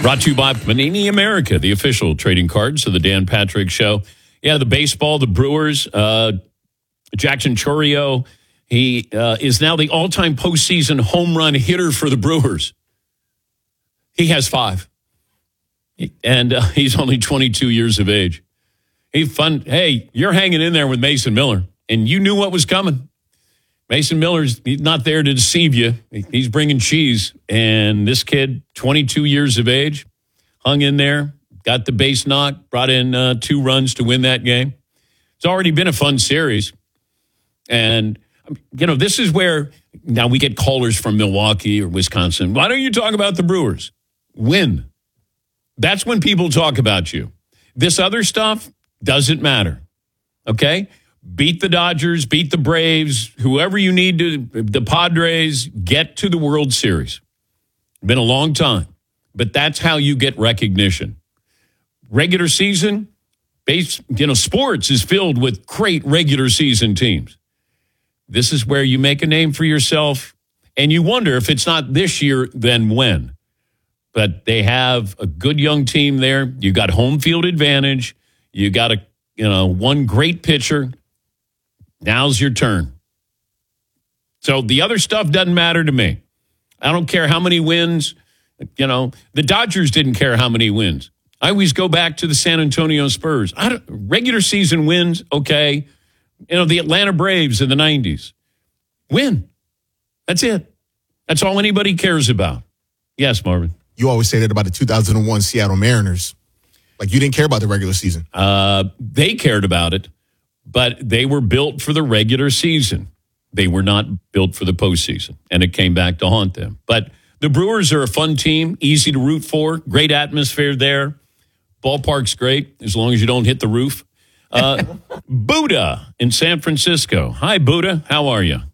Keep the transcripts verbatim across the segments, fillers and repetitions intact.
Brought to you by Panini America, the official trading cards of the Dan Patrick Show. Yeah, the baseball, the Brewers, uh, Jackson Chourio, he uh, is now the all-time postseason home run hitter for the Brewers. He has five. And uh, he's only twenty-two years of age. He fun. Hey, you're hanging in there with Mason Miller, and you knew what was coming. Mason Miller's not there to deceive you. He's bringing cheese. And this kid, twenty-two years of age, hung in there, got the base knock, brought in uh, two runs to win that game. It's already been a fun series. And, you know, this is where now we get callers from Milwaukee or Wisconsin. Why don't you talk about the Brewers? Win. That's when people talk about you. This other stuff doesn't matter. Okay? Beat the Dodgers, beat the Braves, whoever you need to, the Padres, get to the World Series. Been a long time, but that's how you get recognition. Regular season, base, you know, sports is filled with great regular season teams. This is where you make a name for yourself, and you wonder if it's not this year, then when. But they have a good young team there. You got home field advantage. You got a, you know, one great pitcher. Now's your turn. So the other stuff doesn't matter to me. I don't care how many wins. You know, the Dodgers didn't care how many wins. I always go back to the San Antonio Spurs. I don't, regular season wins, okay. You know, the Atlanta Braves in the nineties. Win. That's it. That's all anybody cares about. Yes, Marvin. You always say that about the two thousand one Seattle Mariners. Like, you didn't care about the regular season. Uh, they cared about it. But they were built for the regular season. They were not built for the postseason, and it came back to haunt them. But the Brewers are a fun team, easy to root for, great atmosphere there. Ballpark's great, as long as you don't hit the roof. Uh, Buddha in San Francisco. Hi, Buddha. How are you?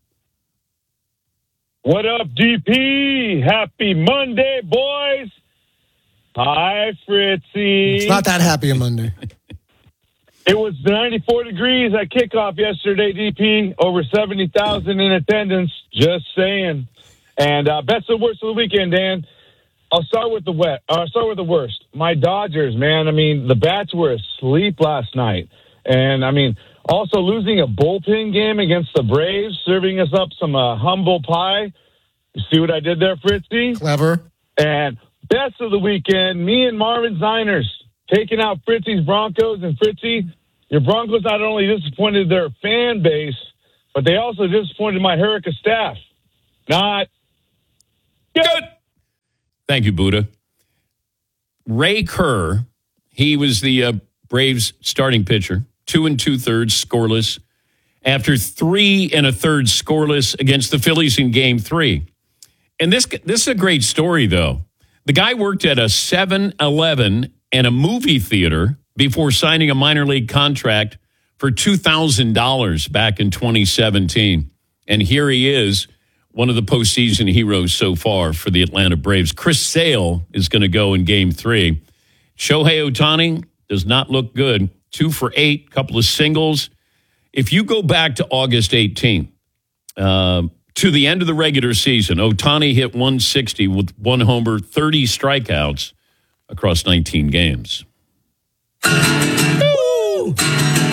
What up, D P? Happy Monday, boys. Hi, Fritzy. It's not that happy a Monday. It was ninety-four degrees at kickoff yesterday, D P. Over seventy thousand in attendance. Just saying. And uh, best and worst of the weekend, Dan. I'll start with the wet. Uh, I'll start with the worst. My Dodgers, man. I mean, the bats were asleep last night. And, I mean, also losing a bullpen game against the Braves, serving us up some uh, humble pie. You see what I did there, Fritzy? Clever. And best of the weekend, me and Marvin Ziners taking out Fritzy's Broncos. And Fritzy, your Broncos not only disappointed their fan base, but they also disappointed my Hurricane staff. Not good. Thank you, Buddha. Ray Kerr, he was the uh, Braves starting pitcher, two and two-thirds scoreless, after three and a third scoreless against the Phillies in game three. And this, this is a great story, though. The guy worked at a seven eleven and a movie theater before signing a minor league contract for two thousand dollars back in twenty seventeen. And here he is, one of the postseason heroes so far for the Atlanta Braves. Chris Sale is going to go in game three. Shohei Ohtani does not look good. Two for eight, couple of singles. If you go back to August eighteenth, uh, to the end of the regular season, Ohtani hit one sixty with one homer, thirty strikeouts across nineteen games.